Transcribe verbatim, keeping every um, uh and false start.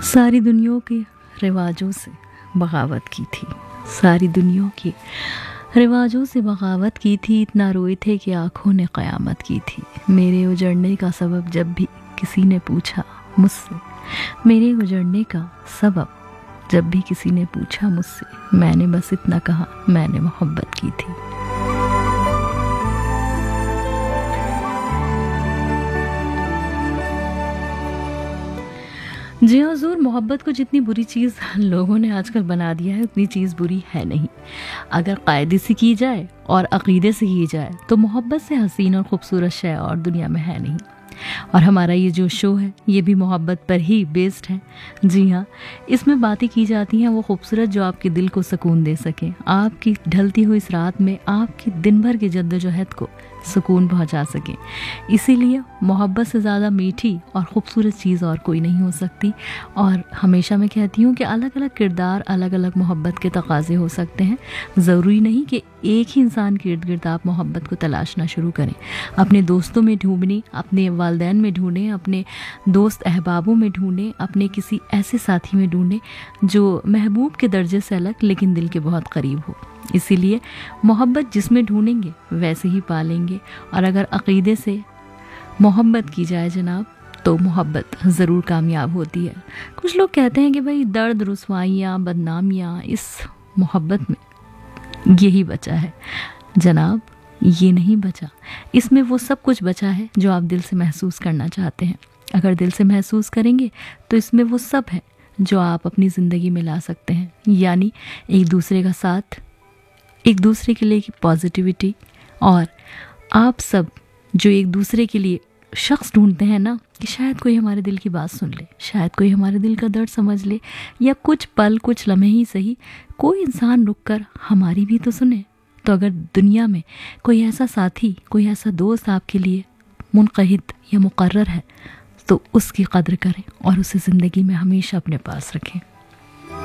सारी दुनिया के रिवाजों से बगावत की थी, सारी दुनिया के रिवाजों से बगावत की थी। इतना रोए थे कि आँखों ने क़यामत की थी। मेरे उजड़ने का सबब जब भी किसी ने पूछा मुझसे, मेरे उजड़ने का सबब जब भी किसी ने पूछा मुझसे, मैंने बस इतना कहा, मैंने मोहब्बत की थी। जी हाँ हुज़ूर, मोहब्बत को जितनी बुरी चीज़ लोगों ने आजकल बना दिया है उतनी चीज़ बुरी है नहीं। अगर कायदे से की जाए और अक़ीदे से की जाए तो मोहब्बत से हसीन और ख़ूबसूरत शय और दुनिया में है नहीं। और हमारा ये जो शो है ये भी मोहब्बत पर ही बेस्ड है। जी हाँ, इसमें बातें की जाती हैं वो खूबसूरत जो आपके दिल को सुकून दे सके, आपकी ढलती हुई इस रात में आपकी दिन भर की जद्दोजहद को सुकून पहुंचा सके। इसीलिए मोहब्बत से ज़्यादा मीठी और ख़ूबसूरत चीज़ और कोई नहीं हो सकती। और हमेशा मैं कहती हूँ कि अलग अलग किरदार अलग अलग मोहब्बत के तकाज़े हो सकते हैं। ज़रूरी नहीं कि एक ही इंसान के इर्द गिर्द आप मोहब्बत को तलाशना शुरू करें। अपने दोस्तों में ढूंढें, अपने वालिदैन में ढूंढें, अपने दोस्त अहबाबों में ढूंढें, अपने किसी ऐसे साथी में ढूंढें जो महबूब के दर्जे से अलग लेकिन दिल के बहुत करीब हो। इसीलिए मोहब्बत जिसमें ढूंढेंगे वैसे ही पालेंगे। और अगर अक़ीदे से मोहब्बत की जाए जनाब तो मोहब्बत ज़रूर कामयाब होती है। कुछ लोग कहते हैं कि भाई दर्द, रुसवाइयाँ, बदनामियाँ, इस मोहब्बत में यही बचा है। जनाब, ये नहीं बचा। इसमें वो सब कुछ बचा है जो आप दिल से महसूस करना चाहते हैं। अगर दिल से महसूस करेंगे तो इसमें वो सब है जो आप अपनी ज़िंदगी में ला सकते हैं। यानी एक दूसरे का साथ, एक दूसरे के लिए की पॉजिटिविटी, और आप सब जो एक दूसरे के लिए शख्स ढूंढते हैं ना कि शायद कोई हमारे दिल की बात सुन ले, शायद कोई हमारे दिल का दर्द समझ ले, या कुछ पल कुछ लम्हे ही सही कोई इंसान रुक कर हमारी भी तो सुने। तो अगर दुनिया में कोई ऐसा साथी, कोई ऐसा दोस्त आपके लिए मुनक़हिद या मुकर्रर है तो उसकी कद्र करें और उसे ज़िंदगी में हमेशा अपने पास रखें।